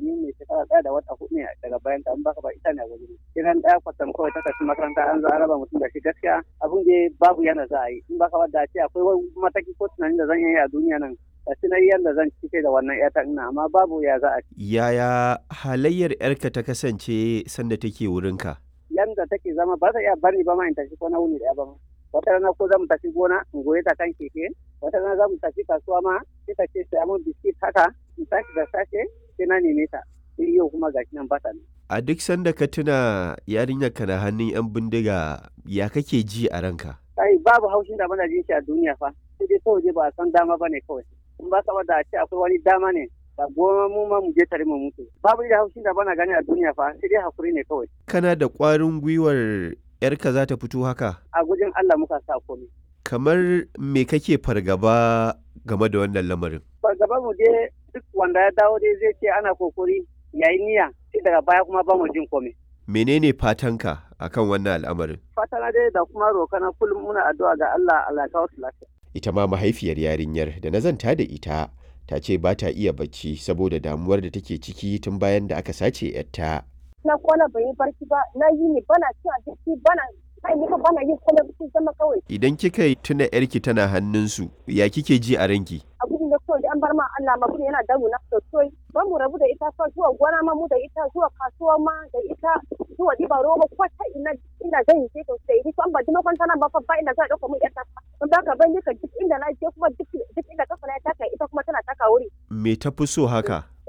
ni mai shekara ɗaya da wata hudu ne daga bayan ta in baka ba ita ne a gaba. Idan ɗaya kwatam kawai ta tafi makaranta an zo an raba mutum da shi gaskiya abin da babu yana za a yi in baka ba da ce akwai wani mataki ko tunanin da zan yi a duniya nan da shi na yi yadda zan cike da wannan ƴata ina amma babu ya za a ci. Yaya halayyar 'yarka ta kasance sanda take wurinka? Yanda take zama ba ta iya bari ba ma in tafi ko na wuni ɗaya ba ma. Wata rana ko za mu tafi gona in goye ta kan keke wata rana za mu tafi kasuwa ma sai ta ce sai mun biskit haka in tashi da safe sai na neme ta sai yau kuma gashi nan ba ta ne. A duk sanda ka tuna yarinyarka na hannun 'yan bindiga ya kake ji a ranka? Kai babu haushin da muna jin shi a duniya fa sai dai kawai ba a san dama ba ne kawai in ba ka da a ce akwai wani dama ne da goma mu ma mu je tare mu mutu babu da haushin da bana gani a duniya fa sai dai hakuri ne kawai. Kana da ƙwarin gwiwar 'yarka za ta fito haka? A gujin Allah muka sa komai. Kamar me kake fargaba game da wannan lamarin? Fargaba mu je duk wanda ya dawo dai zai ce ana kokari yayi niyya sai daga baya kuma ba mu jin komai. Menene fatanka akan wannan al'amarin? Fatana dai da kuma rokana kullum muna addu'a ga Allah Allah ya kawo su lafiya. Ita ma mahaifiyar yarinyar da na zanta da ita ta ce ba ta iya bacci saboda damuwar da take ciki tun bayan da aka sace 'yarta. Na kwana bai yi barci ba na yi ne bana cin abinci bana kai ni bana yin komai ba zama kawai. Idan kika tuna 'yarki tana hannunsu ya kike ji a ranki? Abin da kawai an bar ma Allah ma kuma yana damu na sosai ba mu rabu da ita fa zuwa gona ma mu da ita zuwa kasuwa ma da ita zuwa diba roba ko ta ina zan yi sai to sai ni an ba ji makwanta nan ba fa ba ina za a dauka mu ƴarta don da ka bani ka duk inda na je kuma duk inda kafa na taka ita kuma tana taka wuri. Me ta fi so haka?